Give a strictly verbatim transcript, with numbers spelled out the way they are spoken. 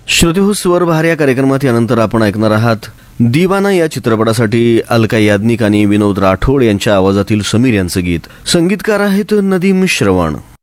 श्रोतेहो, स्वरबहार या कार्यक्रमात यानंतर आपण ऐकणार आहात दीवाना या चित्रपटासाठी अलका याज्ञिक आणि विनोद राठोड यांच्या आवाजातील समीर यांचं गीत. संगीतकार आहेत नदीम श्रवण.